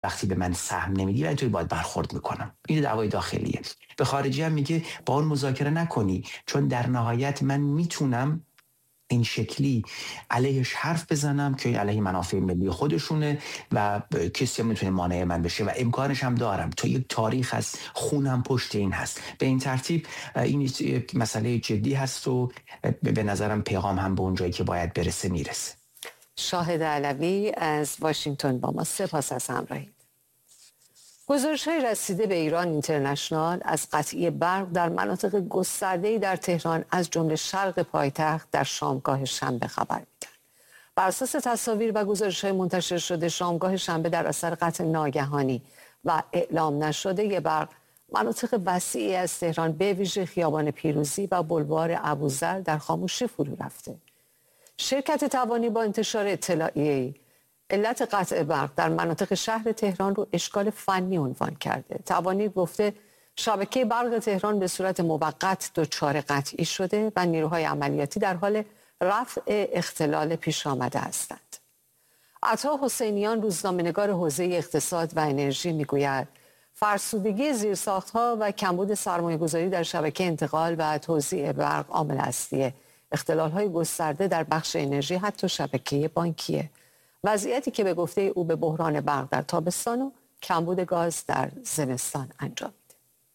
وقتی به من سهم نمیدی و اینطوری باید برخورد میکنم. این دعوای داخلیه. به خارجی هم میگه با اون مذاکره نکنی، چون در نهایت من میتونم این شکلی علیهش حرف بزنم که علیه منافع ملی خودشونه و کسی هم میتونه مانع من بشه و امکانش هم دارم. تو یک تاریخ هست، خونم پشت این هست. به این ترتیب این یک مسئله جدی هست و به نظرم پیغام هم به اون جایی که باید برسه میرسه. شاهد علوی از واشنگتن با ما، سپاس از همراهید. گزارش‌های رسیده به ایران اینترنشنال از قطعی برق در مناطق گسترده‌ای در تهران از جمله شرق پایتخت در شامگاه شنبه خبر میدن. بر اساس تصاویر و گزارش‌های منتشر شده، شامگاه شنبه در اثر قطع ناگهانی و اعلام نشده برق مناطق وسیعی از تهران به ویژه خیابان پیروزی و بلوار ابوذر در خاموشی فرو رفته. شرکت توانی با انتشار اطلاعیه‌ای علت قطع برق در مناطق شهر تهران رو اشکال فنی عنوان کرده. توانی گفته شبکه برق تهران به صورت موقت دچار قطعی شده و نیروهای عملیاتی در حال رفع اختلال پیش آمده هستند. عطا حسینیان، روزنامه‌نگار حوزه اقتصاد و انرژی، میگوید فرسودگی زیرساخت‌ها و کمبود سرمایه‌گذاری در شبکه انتقال و توزیع برق عامل اصلیه. اختلال‌های گسترده در بخش انرژی حتی شبکه بانکیه. وضعیتی که به گفته او به بحران برق در تابستان و کمبود گاز در زمستان انجام میده.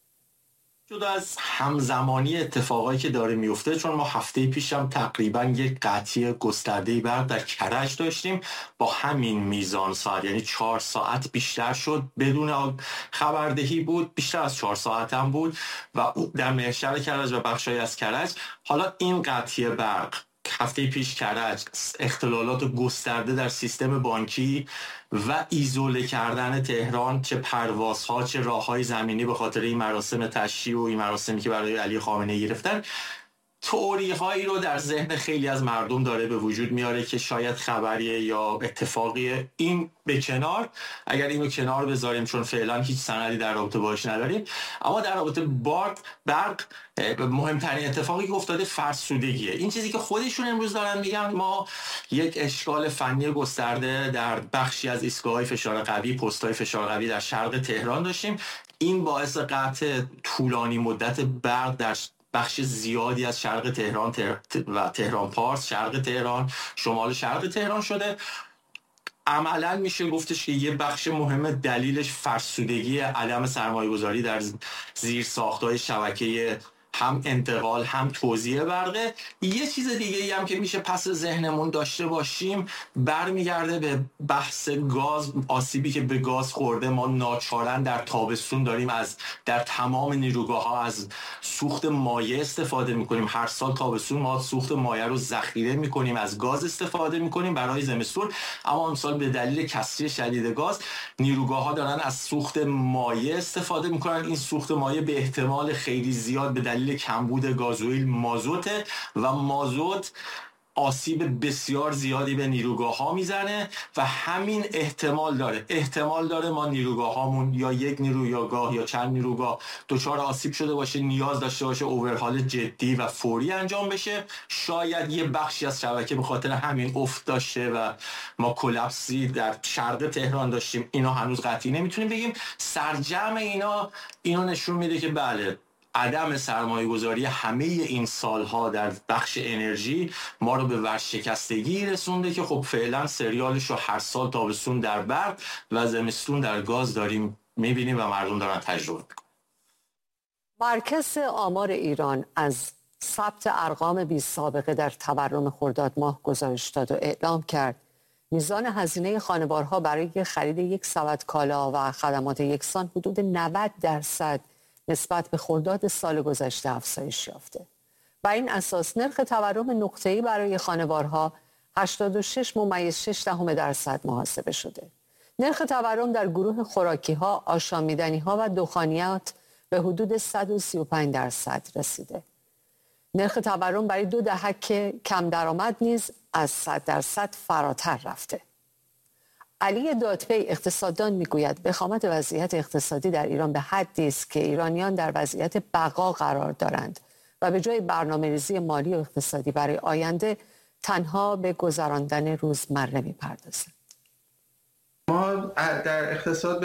جدا از همزمانی اتفاقایی که داره میفته، چون ما هفته پیشم تقریبا یک قطعی گسترده برق در کرج داشتیم با همین میزان ساعت، یعنی 4 ساعت بیشتر شد، بدون خبردهی بود، بیشتر از 4 ساعت هم بود و در محشر کرج و بخشای از کرج. حالا این قطعی برق هفته پیش کرج، اختلالات گسترده در سیستم بانکی و ایزوله کردن تهران، چه پروازها چه راههای زمینی به خاطر این مراسم تشییع و این مراسمی که برای علی خامنه‌ای گرفتن، تئوری هایی رو در ذهن خیلی از مردم داره به وجود میاره که شاید خبریه یا اتفاقیه. این به کنار، اگر اینو کنار بذاریم چون فعلا هیچ سندی در رابطه باش نداریم، اما در رابطه برق مهمترین اتفاقی که افتاده فرسودگیه. این چیزی که خودشون امروز دارن میگن، ما یک اشکال فنی گسترده در بخشی از ایستگاه‌های فشار قوی، پست‌های فشار قوی در شرق تهران داشتیم. این باعث قطع طولانی مدت برق در بخش زیادی از شرق تهران و تهران پارس، شرق تهران، شمال شرق تهران شده. عملا میشه گفتش که یه بخش مهم دلیلش فرسودگی عدم سرمایه‌گذاری در زیرساخت‌های شبکه هم انتقال هم توزیع برقه. یه چیز دیگه ای هم که میشه پس ذهنمون داشته باشیم برمیگرده به بحث گاز، آسیبی که به گاز خورده. ما ناچارن در تابستون داریم در تمام نیروگاه‌ها از سوخت مایع استفاده میکنیم. هر سال تابستون ما سوخت مایع رو ذخیره میکنیم، از گاز استفاده میکنیم برای زمستون، اما امسال به دلیل کسری شدید گاز نیروگاه‌ها دارن از سوخت مایع استفاده میکنن. این سوخت مایع به احتمال خیلی زیاد به دلیل کمبود گازوئیل مازوته و مازوت آسیب بسیار زیادی به نیروگاه‌ها میزنه و همین احتمال داره ما نیروگاه‌هامون یا یک نیروگاه یا چند نیروگاه دچار آسیب شده باشه، نیاز داشته باشه اوورهال جدی و فوری انجام بشه. شاید یه بخشی از شبکه به خاطر همین افت داشته و ما کلاپسی در شرق تهران داشتیم. اینا هنوز قطعی نمیتونیم بگیم. سرجم اینا نشون میده که بله، عدم سرمایه‌گذاری همه این سالها در بخش انرژی ما رو به ورشکستگی رسونده که خب فعلا سریالش رو هر سال تابستون در برق و زمستون در گاز داریم میبینیم و مردم دارن تجربه میکنن. مرکز آمار ایران از ثبت ارقام بی سابقه در تورم خرداد ماه گزارش داد و اعلام کرد میزان هزینه خانوارها برای خرید یک سبد کالا و خدمات یکسان حدود 90% نسبت به خرداد سال گذشته افزایش یافته. بر این اساس نرخ تورم نقطه‌ای برای خانوارها 86.6% محاسبه شده. نرخ تورم در گروه خوراکی‌ها، آشامیدنی‌ها و دخانیات به حدود 135% رسیده. نرخ تورم برای 2 دهک کم درآمد نیز از 100% فراتر رفته. علی دادپی اقتصاددان میگوید وخامت وضعیت اقتصادی در ایران به حدی است که ایرانیان در وضعیت بقا قرار دارند و به جای برنامه‌ریزی مالی و اقتصادی برای آینده تنها به گذراندن روزمره می‌پردازند. ما در اقتصاد